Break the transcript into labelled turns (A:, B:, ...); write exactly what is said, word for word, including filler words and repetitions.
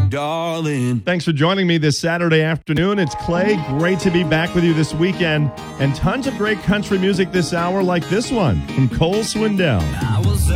A: darling.
B: Thanks for joining me this Saturday afternoon. It's Clay. Great to be back with you this weekend. And tons of great country music this hour, like this one from Cole Swindell.
A: I was